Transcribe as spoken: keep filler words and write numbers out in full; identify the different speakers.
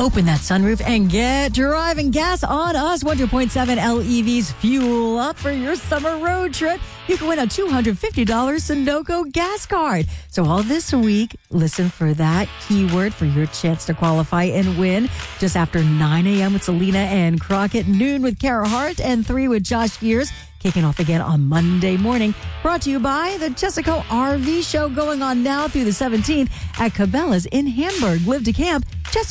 Speaker 1: Open that sunroof and get driving. Gas on us. one hundred point seven L E Vs fuel up for your summer road trip. You can win a two hundred fifty dollars Sunoco gas card. So all this week, listen for that keyword for your chance to qualify and win. Just after nine a.m. with Selena and Crockett, noon with Kara Hart, and three with Josh Gears. Kicking off again on Monday morning. Brought to you by the Jessica R V Show, going on now through the seventeenth at Cabela's in Hamburg. Live to camp.